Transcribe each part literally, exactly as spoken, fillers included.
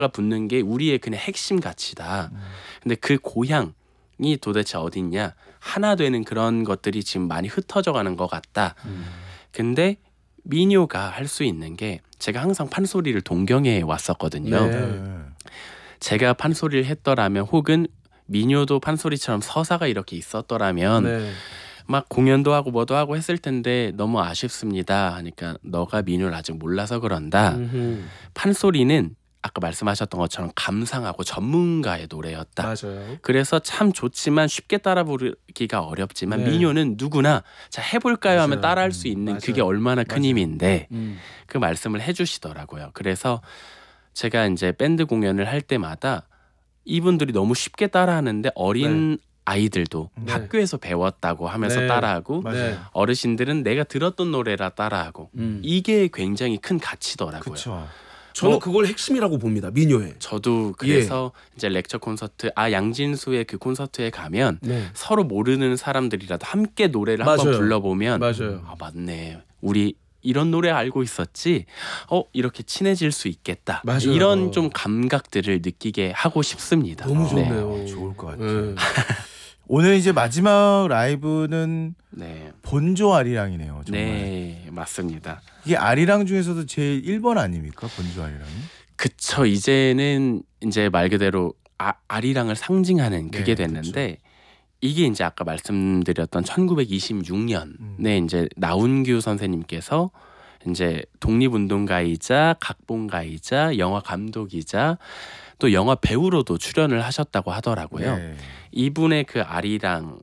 붙는 게 우리의 그냥 핵심 가치다. 음. 근데 그 고향이 도대체 어딨냐? 하나 되는 그런 것들이 지금 많이 흩어져 가는 것 같다. 음. 근데 민요가 할 수 있는 게 제가 항상 판소리를 동경해 왔었거든요. 네. 제가 판소리를 했더라면 혹은 민요도 판소리처럼 서사가 이렇게 있었더라면 네. 막 공연도 하고 뭐도 하고 했을 텐데 너무 아쉽습니다 하니까 너가 민요를 아직 몰라서 그런다. 음흠. 판소리는 아까 말씀하셨던 것처럼 감상하고 전문가의 노래였다. 맞아요. 그래서 참 좋지만 쉽게 따라 부르기가 어렵지만 네. 민요는 누구나 자 해볼까요 하면 맞아요. 따라할 수 음, 있는 맞아요. 그게 얼마나 큰 맞아요. 힘인데 음. 그 말씀을 해주시더라고요. 그래서 제가 이제 밴드 공연을 할 때마다 이분들이 너무 쉽게 따라하는데 어린 아이들도 네. 학교에서 배웠다고 하면서 네. 따라하고 네. 어르신들은 내가 들었던 노래라 따라하고 음. 이게 굉장히 큰 가치더라고요. 그렇죠. 저는 뭐- 그걸 핵심이라고 봅니다. 민요에. 저도 그래서 이제 렉처 콘서트 아 양진수의 그 콘서트에 가면 네. 서로 모르는 사람들이라도 함께 노래를 맞아요. 한번 불러보면 맞아요. 아 맞네 우리 이런 노래 알고 있었지 어 이렇게 친해질 수 있겠다 맞아요. 이런 좀 감각들을 느끼게 하고 싶습니다. 너무 네. 좋네요. 아, 좋을 것 같아요. 네. 오늘 이제 마지막 라이브는 네. 본조 아리랑이네요. 정말. 네 맞습니다. 이게 아리랑 중에서도 제일 일 번 아닙니까? 본조 아리랑이? 그쵸 이제는 이제 말 그대로 아, 아리랑을 상징하는 그게 네, 됐는데 이게 이제 아까 말씀드렸던 천구백이십육 년에 음. 이제 나운규 선생님께서 이제 독립운동가이자 각본가이자 영화 감독이자 또 영화 배우로도 출연을 하셨다고 하더라고요. 네. 이분의 그 아리랑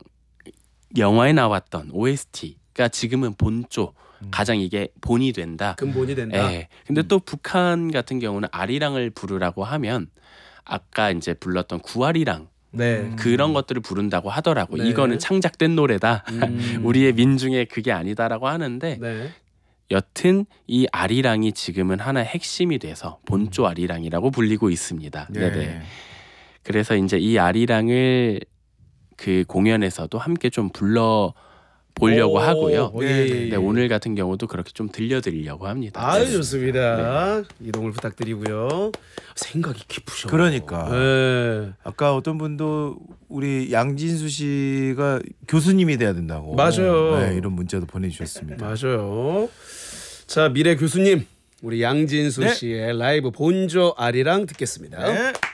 영화에 나왔던 오에스티가 지금은 본조 음. 가장 이게 본이 된다. 근본이 된다. 예. 근데 또 북한 같은 경우는 아리랑을 부르라고 하면 아까 이제 불렀던 구아리랑 네. 음. 그런 것들을 부른다고 하더라고. 네. 이거는 창작된 노래다. 음. 우리의 민중의 그게 아니다라고 하는데 네. 여튼 이 아리랑이 지금은 하나의 핵심이 돼서 본조 아리랑이라고 불리고 있습니다. 네. 네네. 그래서 이제 이 아리랑을 그 공연에서도 함께 좀 불러 보려고 오, 하고요. 예, 예, 예. 네, 오늘 같은 경우도 그렇게 좀 들려드리려고 합니다. 아유 네. 좋습니다. 이동을 부탁드리고요. 생각이 깊으셔. 그러니까. 네. 아까 어떤 분도 우리 양진수 씨가 교수님이 돼야 된다고. 맞아요. 네, 이런 문자도 보내주셨습니다. 맞아요. 자 미래 교수님 우리 양진수 네. 씨의 라이브 본조 아리랑 듣겠습니다. 네.